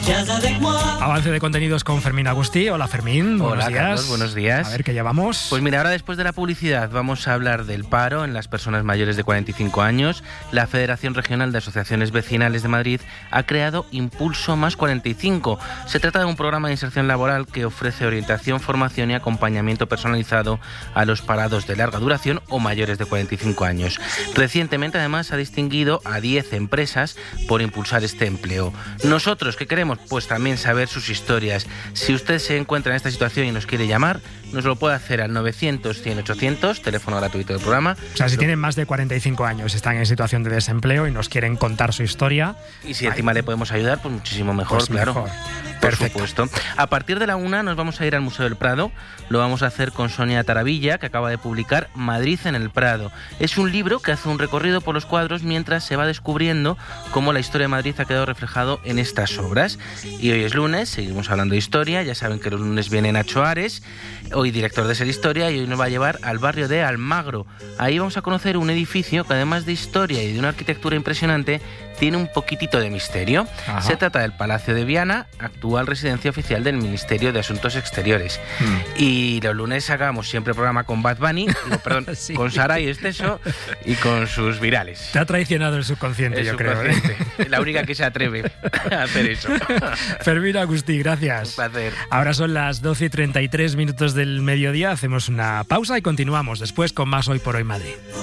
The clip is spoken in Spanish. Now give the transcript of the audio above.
Avance de contenidos con Fermín Agustí. Hola Fermín, buenos días. Carlos, buenos días. A ver, ¿qué llevamos? Pues mira, ahora después de la publicidad vamos a hablar del paro en las personas mayores de 45 años. La Federación Regional de Asociaciones Vecinales de Madrid ha creado Impulso Más 45. Se trata de un programa de inserción laboral que ofrece orientación, formación y acompañamiento personalizado a los parados de larga duración o mayores de 45 años. Recientemente, además, ha distinguido a 10 empresas por impulsar este empleo. ¿Nosotros qué queremos? Pues también saber sus historias. Si usted se encuentra en esta situación y nos quiere llamar, nos lo puede hacer al 900-100-800, teléfono gratuito del programa. O sea, si tienen más de 45 años, están en situación de desempleo y nos quieren contar su historia. Y si encima le podemos ayudar, pues muchísimo mejor, pues claro. Mejor. Por Perfecto. supuesto. A partir de la 1 nos vamos a ir al Museo del Prado. Lo vamos a hacer con Sonia Taravilla, que acaba de publicar Madrid en el Prado. Es un libro que hace un recorrido por los cuadros mientras se va descubriendo cómo la historia de Madrid ha quedado reflejado en estas obras. Y hoy es lunes, seguimos hablando de historia. Ya saben que los lunes viene Nacho Ares, hoy director de Ser Historia, y hoy nos va a llevar al barrio de Almagro. Ahí vamos a conocer un edificio que, además de historia y de una arquitectura impresionante, tiene un poquitito de misterio. Ajá. Se trata del Palacio de Viana, actual residencia oficial del Ministerio de Asuntos Exteriores. Y los lunes sacamos siempre programa con Bad Bunny, Sí. con Sara y Esteso y con sus virales. Te ha traicionado el subconsciente, El yo subconsciente. creo. La única que se atreve a hacer eso. Fermín Agustí, gracias. Un placer. Ahora son las 12:33 del mediodía. Hacemos una pausa y continuamos después con más Hoy por Hoy Madrid.